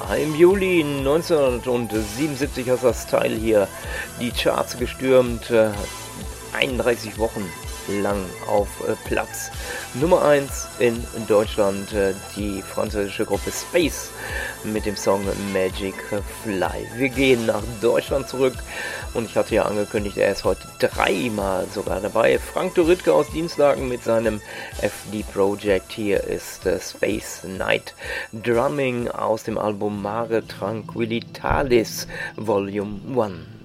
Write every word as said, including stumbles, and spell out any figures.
Im Juli neunzehnhundertsiebenundsiebzig hat das Teil hier die Charts gestürmt, äh, einunddreißig Wochen lang auf äh, Platz Nummer eins in Deutschland, äh, die französische Gruppe Space mit dem Song Magic Fly. Wir gehen nach Deutschland zurück und ich hatte ja angekündigt, er ist heute dreimal sogar dabei. Frank Doritke aus Dienstlaken mit seinem F D Project. Hier ist äh, Space Night Drumming aus dem Album Mare Tranquillitatis Volume eins.